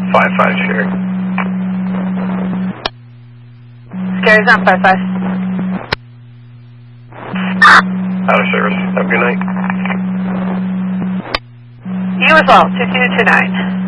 5-5 Sherry. Scary's not 5-5. Out of service. Have a good night. You as well, 2229.